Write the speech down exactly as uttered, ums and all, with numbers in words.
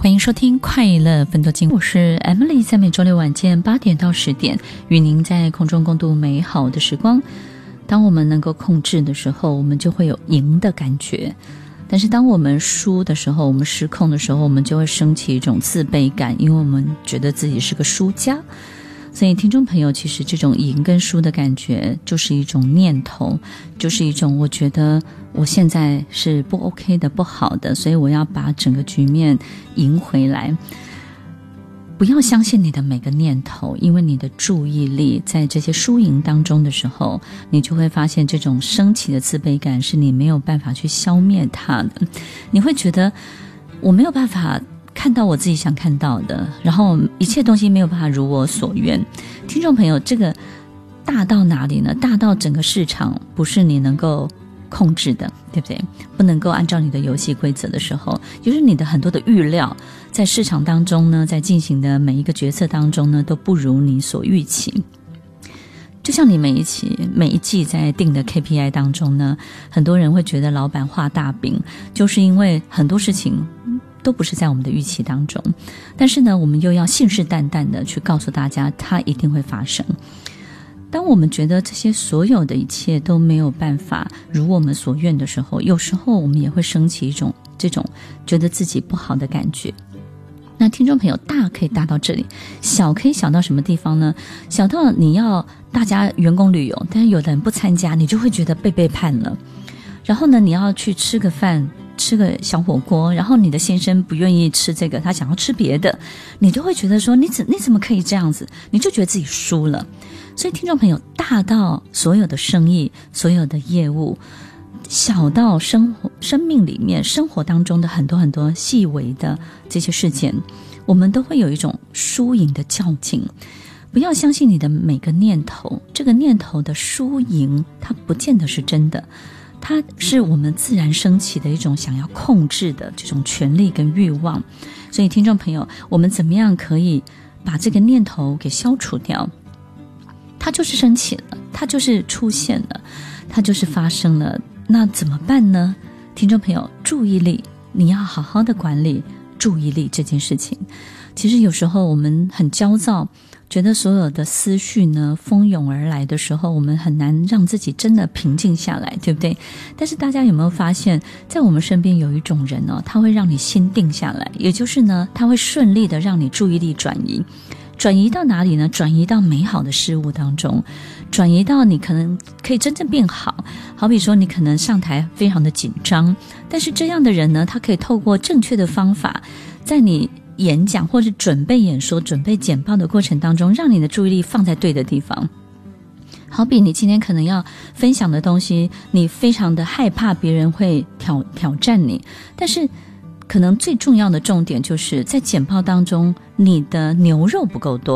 欢迎收听快乐分多金，我是 Emily， 在每周六晚间八点到十点，与您在空中共度美好的时光。当我们能够控制的时候，我们就会有赢的感觉，但是当我们输的时候，我们失控的时候，我们就会升起一种自卑感，因为我们觉得自己是个输家。所以听众朋友，其实这种赢跟输的感觉就是一种念头，就是一种我觉得我现在是不 OK 的，不好的，所以我要把整个局面赢回来。不要相信你的每个念头，因为你的注意力在这些输赢当中的时候，你就会发现这种升起的自卑感是你没有办法去消灭它的。你会觉得我没有办法看到我自己想看到的，然后一切东西没有办法如我所愿。听众朋友，这个大到哪里呢？大到整个市场不是你能够控制的，对不对？不能够按照你的游戏规则的时候，就是你的很多的预料在市场当中呢，在进行的每一个决策当中呢，都不如你所预期。就像你每一期每一季在定的 K P I 当中呢，很多人会觉得老板画大饼，就是因为很多事情都不是在我们的预期当中，但是呢，我们又要信誓旦旦的去告诉大家它一定会发生。当我们觉得这些所有的一切都没有办法如我们所愿的时候，有时候我们也会升起一种这种觉得自己不好的感觉。那听众朋友，大可以大到这里，小可以小到什么地方呢？小到你要大家员工旅游，但是有的人不参加，你就会觉得被背叛了。然后呢，你要去吃个饭，吃个小火锅，然后你的先生不愿意吃这个，他想要吃别的，你就会觉得说你怎你怎么可以这样子，你就觉得自己输了。所以听众朋友，大到所有的生意，所有的业务，小到生活生命里面生活当中的很多很多细微的这些事件，我们都会有一种输赢的较劲。不要相信你的每个念头，这个念头的输赢它不见得是真的，它是我们自然升起的一种想要控制的这种权利跟欲望。所以听众朋友，我们怎么样可以把这个念头给消除掉？它就是升起了，它就是出现了，它就是发生了，那怎么办呢？听众朋友，注意力，你要好好的管理注意力这件事情。其实有时候我们很焦躁，觉得所有的思绪呢蜂涌而来的时候，我们很难让自己真的平静下来，对不对？但是大家有没有发现，在我们身边有一种人呢、哦，他会让你心定下来，也就是呢，他会顺利的让你注意力转移。转移到哪里呢？转移到美好的事物当中，转移到你可能可以真正变好。好比说你可能上台非常的紧张，但是这样的人呢，他可以透过正确的方法，在你演讲或者准备演说、准备简报的过程当中，让你的注意力放在对的地方。好比你今天可能要分享的东西，你非常的害怕别人会挑挑战你，但是可能最重要的重点就是在简报当中，你的牛肉不够多。